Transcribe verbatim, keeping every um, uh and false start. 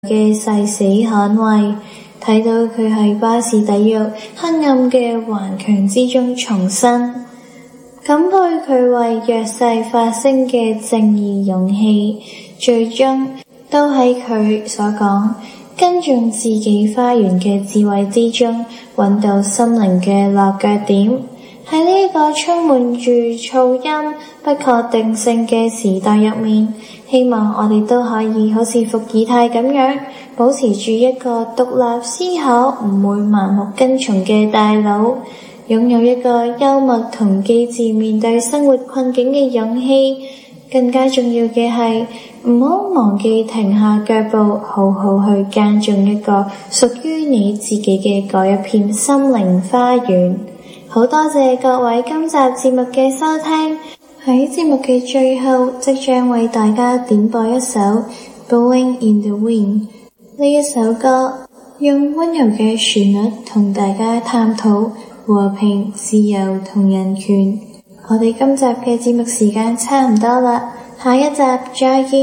嘅誓死捍衛，睇到佢喺巴士底獄黑暗嘅頑強之中重生，感佩佢為弱勢發聲嘅正義勇氣，最終都喺佢所講跟進自己花園嘅智慧之中，揾到心靈嘅落腳點。喺呢個充滿住噪音、不確定性嘅時代入面，希望我哋都可以好似伏爾泰咁樣，保持住一個獨立思考、唔會盲目跟從嘅大腦，擁有一個幽默同機智面對生活困境嘅勇氣。更加重要嘅係，唔好忘記停下腳步，好好去耕種一個屬於你自己嘅嗰一片心靈花園。好多謝各位今集節目嘅收聽，喺節目嘅最後，即將為大家點播一首《Blowing in the Wind》。呢一首歌用溫柔嘅旋律同大家探討和平、自由同人權。我哋今集嘅節目時間差唔多啦，下一集再見。